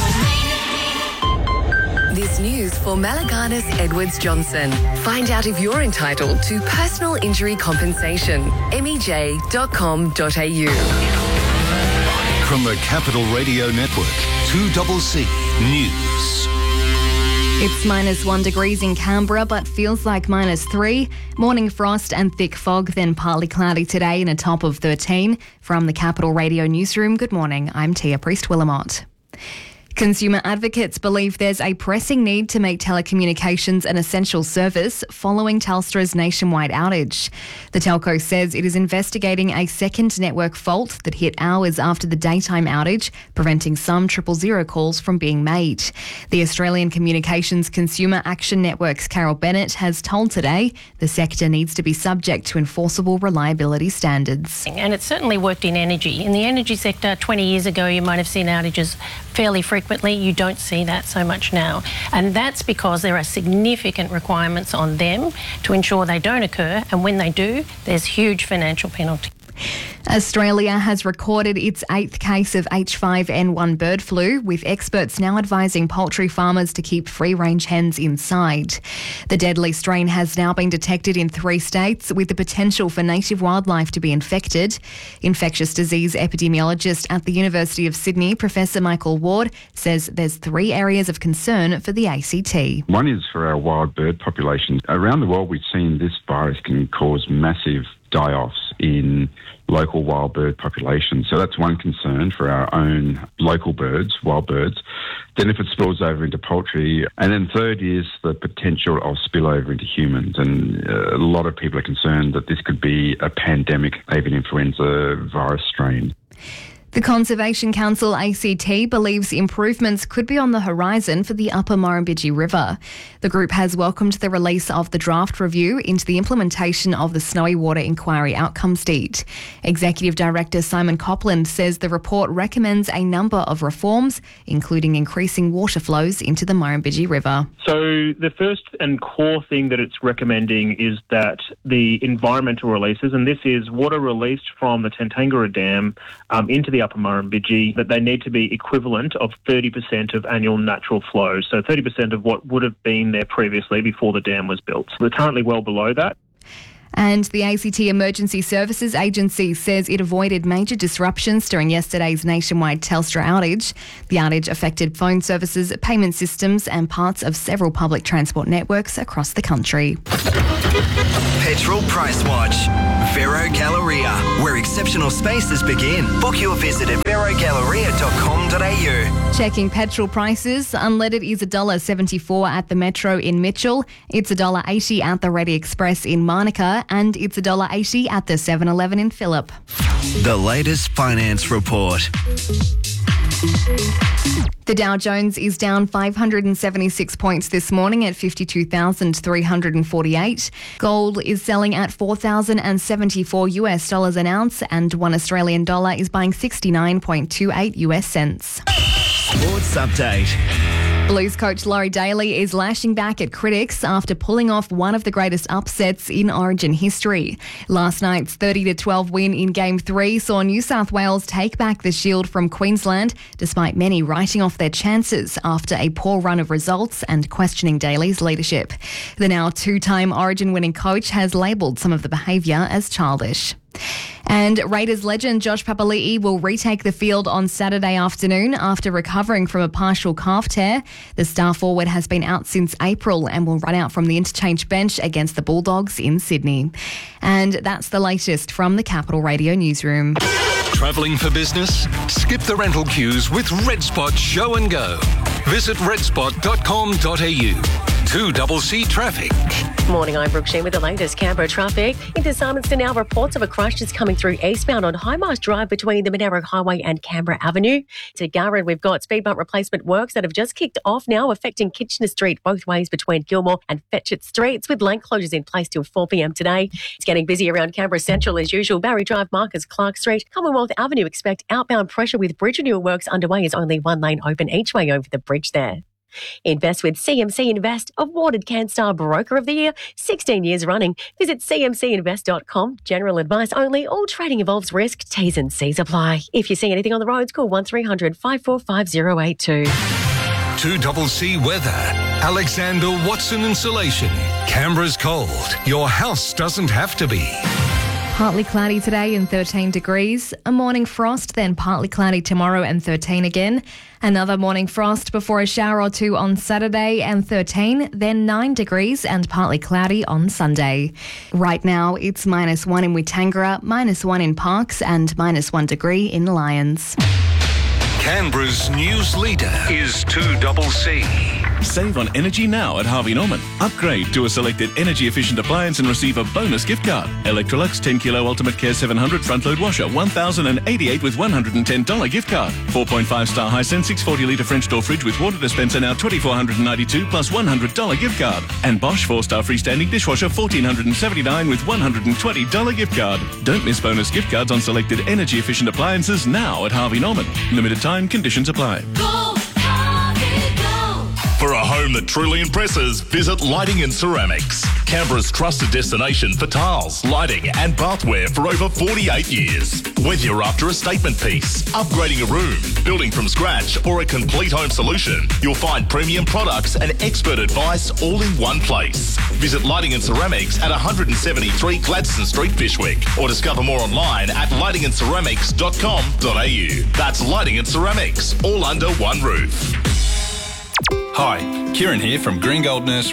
This news for Malaganas Edwards Johnson. Find out if you're entitled to personal injury compensation. m e j dot com dot a u. From the Capital Radio Network, two C C News. It's minus one degrees in Canberra, but feels like minus three. Morning frost and thick fog, then partly cloudy today and a top of thirteen. From the Capital Radio Newsroom, good morning. I'm Tia Priest-Willamot. Consumer advocates believe there's a pressing need to make telecommunications an essential service following Telstra's nationwide outage. The telco says it is investigating a second network fault that hit hours after the daytime outage, preventing some triple zero calls from being made. The Australian Communications Consumer Action Network's Carol Bennett has told Today the sector needs to be subject to enforceable reliability standards. And it's certainly worked in energy. In the energy sector, twenty years ago, you might have seen outages fairly frequently. You don't see that so much now. And that's because there are significant requirements on them to ensure they don't occur. And when they do, there's huge financial penalty. Australia has recorded its eighth case of H five N one bird flu, with experts now advising poultry farmers to keep free-range hens inside. The deadly strain has now been detected in three states, with the potential for native wildlife to be infected. Infectious disease epidemiologist at the University of Sydney, Professor Michael Ward, says there's three areas of concern for the A C T. One is for our wild bird population. Around the world, we've seen this virus can cause massive die-offs in local wild bird populations. So that's one concern for our own local birds, wild birds. Then if it spills over into poultry. And then third is the potential of spillover into humans. And uh, a lot of people are concerned that this could be a pandemic avian influenza virus strain. The Conservation Council A C T believes improvements could be on the horizon for the Upper Murrumbidgee River. The group has welcomed the release of the draft review into the implementation of the Snowy Water Inquiry Outcomes Deed. Executive Director Simon Copland says the report recommends a number of reforms, including increasing water flows into the Murrumbidgee River. So the first and core thing that it's recommending is that the environmental releases, and this is water released from the Tantangara Dam um, into the Upper Murrumbidgee, that they need to be equivalent of thirty percent of annual natural flow. So thirty percent of what would have been there previously before the dam was built. We're currently well below that. And the A C T Emergency Services Agency says it avoided major disruptions during yesterday's nationwide Telstra outage. The outage affected phone services, payment systems and parts of several public transport networks across the country. Petrol Price Watch. Vero Galleria, where exceptional spaces begin. Book your visit at vero galleria dot com dot a u. Checking petrol prices. Unleaded is one dollar seventy-four at the Metro in Mitchell. It's one dollar eighty at the Ready Express in Monica. And it's one dollar eighty at the seven eleven in Phillip. The latest finance report. The Dow Jones is down five hundred seventy-six points this morning at fifty-two thousand three hundred forty-eight. Gold is selling at four thousand seventy-four US dollars an ounce, and one Australian dollar is buying sixty-nine point two eight US cents. Sports update. Blues coach Laurie Daly is lashing back at critics after pulling off one of the greatest upsets in Origin history. Last night's thirty to twelve win in Game three saw New South Wales take back the Shield from Queensland, despite many writing off their chances after a poor run of results and questioning Daly's leadership. The now two-time Origin winning coach has labelled some of the behaviour as childish. And Raiders legend Josh Papali'i will retake the field on Saturday afternoon after recovering from a partial calf tear. The star forward has been out since April and will run out from the interchange bench against the Bulldogs in Sydney. And that's the latest from the Capital Radio newsroom. Travelling for business? Skip the rental queues with Red Spot Show and Go. Visit red spot dot com dot a u. two C C traffic. Morning, I'm Brooke Sheen with the latest Canberra traffic. Into Simonstown now, reports of a crash is coming through eastbound on High Marsh Drive between the Monaro Highway and Canberra Avenue. To Garran, we've got speed bump replacement works that have just kicked off now, affecting Kitchener Street both ways between Gilmore and Fetchett Streets, with lane closures in place till four p m today. It's getting busy around Canberra Central as usual. Barry Drive, Marcus Clark Street, Commonwealth Avenue, expect outbound pressure with bridge renewal works underway as only one lane open each way over the bridge there. Invest with C M C Invest, awarded CanStar Broker of the Year, sixteen years running. Visit c m c invest dot com. General advice only. All trading involves risk. T's and C's apply. If you see anything on the roads, call one three hundred five four five zero eight two. two C C weather. Alexander Watson Insulation. Canberra's cold. Your house doesn't have to be. Partly cloudy today and thirteen degrees. A morning frost, then partly cloudy tomorrow and thirteen again. Another morning frost before a shower or two on Saturday and thirteen, then nine degrees and partly cloudy on Sunday. Right now, it's minus one in Witangara, minus one in Parkes and minus one degree in Lyons. Canberra's news leader is two C C. Save on energy now at Harvey Norman. Upgrade to a selected energy-efficient appliance and receive a bonus gift card. Electrolux ten kilo Ultimate Care seven hundred front-load washer, one thousand eighty-eight with one hundred ten dollars gift card. four point five star Hisense six hundred forty litre French door fridge with water dispenser now two thousand four hundred ninety-two plus one hundred dollars gift card. And Bosch four star freestanding dishwasher one thousand four hundred seventy-nine with one hundred twenty dollars gift card. Don't miss bonus gift cards on selected energy-efficient appliances now at Harvey Norman. Limited time, conditions apply. Go, Harvey, go. For a home that truly impresses, visit Lighting and Ceramics. Canberra's trusted destination for tiles, lighting and bathware for over forty-eight years. Whether you're after a statement piece, upgrading a room, building from scratch or a complete home solution, you'll find premium products and expert advice all in one place. Visit Lighting and Ceramics at one seventy-three Gladstone Street, Fyshwick, or discover more online at lighting and ceramics dot com dot a u. That's Lighting and Ceramics, all under one roof. Hi, Kieran here from Green Gold Nursery.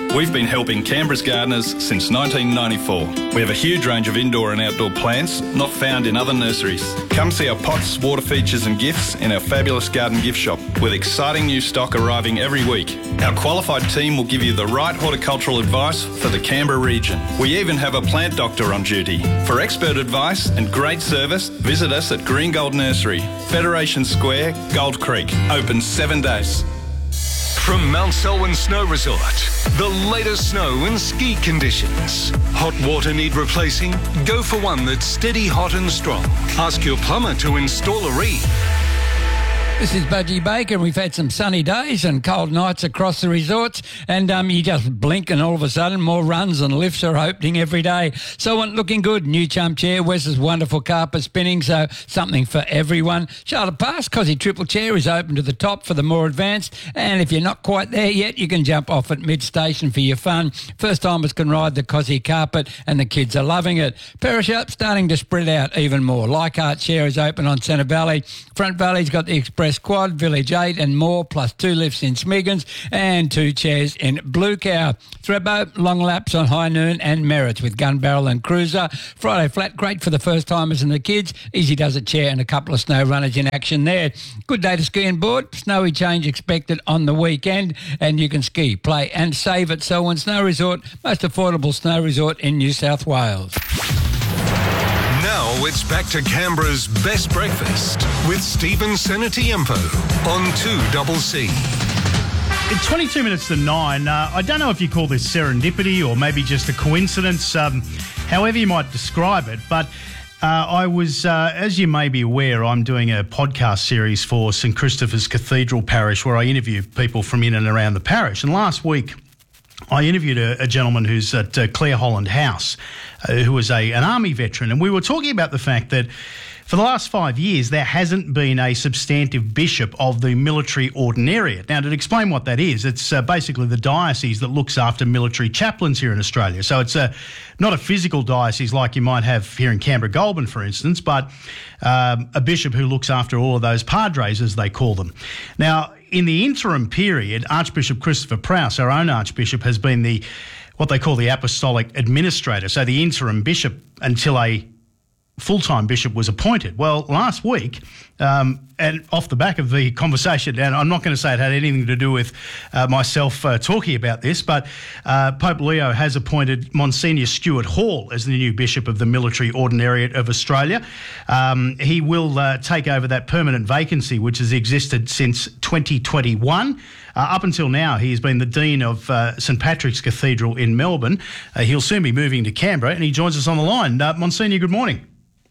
We've been helping Canberra's gardeners since nineteen ninety-four. We have a huge range of indoor and outdoor plants not found in other nurseries. Come see our pots, water features and gifts in our fabulous garden gift shop with exciting new stock arriving every week. Our qualified team will give you the right horticultural advice for the Canberra region. We even have a plant doctor on duty. For expert advice and great service, visit us at Green Gold Nursery, Federation Square, Gold Creek. Open seven days. From Mount Selwyn Snow Resort, the latest snow and ski conditions. Hot water need replacing? Go for one that's steady, hot and strong. Ask your plumber to install a reed. This is Budgie Baker. We've had some sunny days and cold nights across the resorts, and um, you just blink and all of a sudden more runs and lifts are opening every day. So looking good. New chum chair, Wes's wonderful carpet spinning, so something for everyone. Charlotte Pass, Cosy Triple Chair is open to the top for the more advanced, and if you're not quite there yet, you can jump off at mid-station for your fun. First-timers can ride the Cosy carpet, and the kids are loving it. Perishup starting to spread out even more. Leichhardt Chair is open on Centre Valley. Front Valley's got the Express Quad, Village eight and more, plus two lifts in Smiggins and two chairs in Blue Cow. Thredbo, long laps on High Noon and Merritts with Gun Barrel and Cruiser. Friday Flat, great for the first-timers and the kids. Easy Does It Chair and a couple of snow runners in action there. Good day to ski and board. Snowy change expected on the weekend, and you can ski, play and save at Selwyn Snow Resort, most affordable snow resort in New South Wales. Now it's back to Canberra's best breakfast with Stephen Senatiempo on two C C. It's twenty-two minutes to nine. Uh, I don't know if you call this serendipity or maybe just a coincidence, um, however you might describe it, but uh, I was, uh, as you may be aware, I'm doing a podcast series for St Christopher's Cathedral Parish where I interview people from in and around the parish. And last week, I interviewed a, a gentleman who's at uh, Clare Holland House, uh, who was a, an army veteran, and we were talking about the fact that for the last five years there hasn't been a substantive bishop of the military ordinariate. Now, to explain what that is, it's uh, basically the diocese that looks after military chaplains here in Australia. So it's a, not a physical diocese like you might have here in Canberra-Goulburn, for instance, but um, a bishop who looks after all of those padres, as they call them. Now, in the interim period, Archbishop Christopher Prowse, our own Archbishop, has been the what they call the apostolic administrator, so the interim bishop until a full-time bishop was appointed. Well, last week, um, and off the back of the conversation, and I'm not going to say it had anything to do with uh, myself uh, talking about this, but uh, Pope Leo has appointed Monsignor Stuart Hall as the new bishop of the Military Ordinariate of Australia. Um, he will uh, take over that permanent vacancy, which has existed since twenty twenty-one. Uh, up until now, he has been the Dean of uh, St Patrick's Cathedral in Melbourne. Uh, he'll soon be moving to Canberra, and he joins us on the line. Uh, Monsignor, good morning.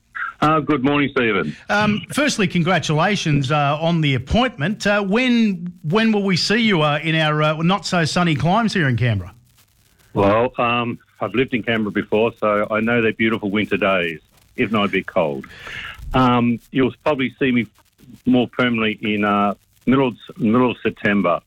Uh, good morning, Stephen. Um, firstly, congratulations uh, on the appointment. Uh, when when will we see you uh, in our uh, not so sunny climes here in Canberra? Well, um, I've lived in Canberra before, so I know they're beautiful winter days, if not a bit cold. Um, you'll probably see me more permanently in uh, middle middle of September.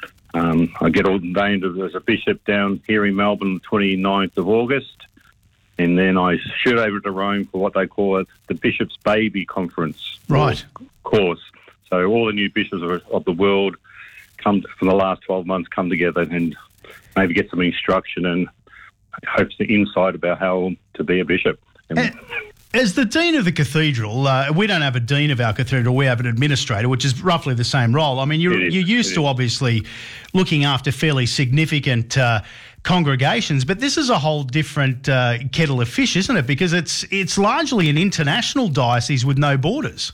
Um, I get ordained as a bishop down here in Melbourne on the twenty-ninth of August. And then I shoot over to Rome for what they call it, the Bishop's Baby Conference. Right. Course. So all the new bishops of, of the world come for the last twelve months come together and maybe get some instruction and hopes the insight about how to be a bishop. And, As the Dean of the Cathedral, uh, we don't have a Dean of our Cathedral, we have an administrator, which is roughly the same role. I mean, you're, is, you're used to obviously looking after fairly significant uh, congregations, but this is a whole different uh, kettle of fish, isn't it? Because it's it's largely an international diocese with no borders.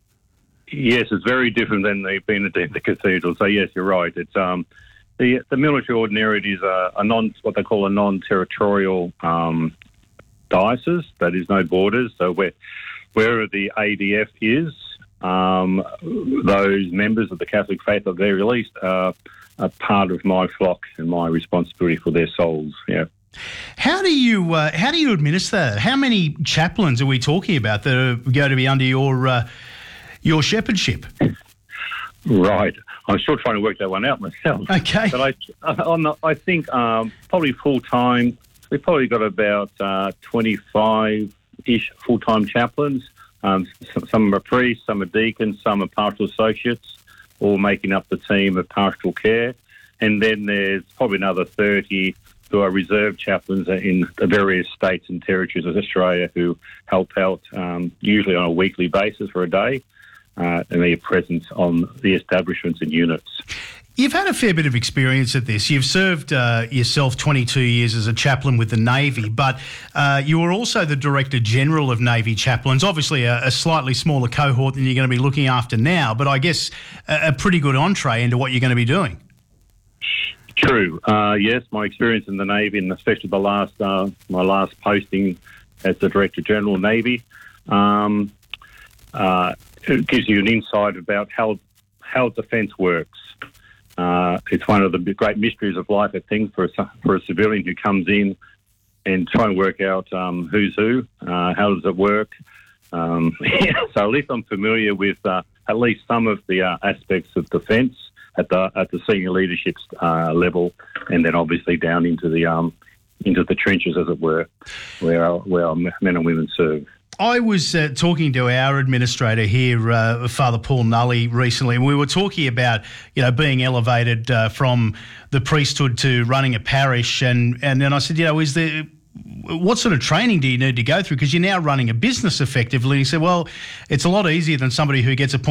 Yes, it's very different than the being a Dean of the Cathedral. So yes, you're right. It's um, the the military ordinariate is a, a non what they call a non-territorial um, diocese. That is no borders. So where wherever the A D F is, um, those members of the Catholic faith at the very least are a part of my flock and my responsibility for their souls. Yeah. How do you uh, how do you administer that? How many chaplains are we talking about that are going to be under your uh, your shepherdship? Right. I'm still trying to work that one out myself. Okay. But I, on the, I think um, probably full time. We've probably got about uh, twenty-five-ish full-time chaplains. Um, some, some are priests, some are deacons, some are pastoral associates, all making up the team of pastoral care. and then there's probably another thirty who are reserve chaplains in the various states and territories of Australia who help out um, usually on a weekly basis for a day, uh, and their presence on the establishments and units. You've had a fair bit of experience at this. You've served uh, yourself twenty-two years as a chaplain with the Navy, but uh, you were also the Director General of Navy Chaplains, obviously a, a slightly smaller cohort than you're going to be looking after now, but I guess a, a pretty good entree into what you're going to be doing. True. Uh, yes, my experience in the Navy, and especially the last uh, my last posting as the Director General of Navy, um, uh, it gives you an insight about how how defence works. Uh, it's one of the great mysteries of life, I think, for a, for a civilian who comes in and try and work out um, who's who, uh, how does it work. Um, so at least I'm familiar with uh, at least some of the uh, aspects of defence at the at the senior leadership uh, level, and then obviously down into the um, into the trenches, as it were, where our, where our men and women serve. I was uh, talking to our administrator here, uh, Father Paul Nully, recently, and we were talking about, you know, being elevated uh, from the priesthood to running a parish, and and then I said, you know, is there, what sort of training do you need to go through? Because you're now running a business effectively. And he said, well, it's a lot easier than somebody who gets appointed